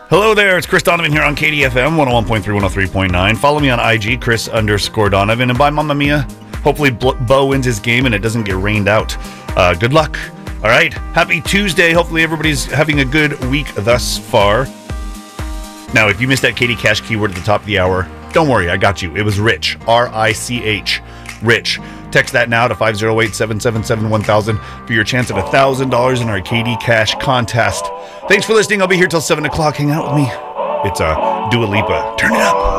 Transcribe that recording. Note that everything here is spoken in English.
Hello there, it's Chris Donovan here on KDFM 101.3, 103.9. Follow me on IG, Chris_Donovan. And bye, Mamma Mia. Hopefully Bo wins his game and it doesn't get rained out. Good luck. All right, happy Tuesday. Hopefully everybody's having a good week thus far. Now, if you missed that KD Cash keyword at the top of the hour, don't worry, I got you. It was Rich, R-I-C-H, Rich. Text that now to 508-777-1000 for your chance at $1,000 in our KD Cash contest. Thanks for listening. I'll be here till 7 o'clock. Hang out with me. It's Dua Lipa. Turn it up.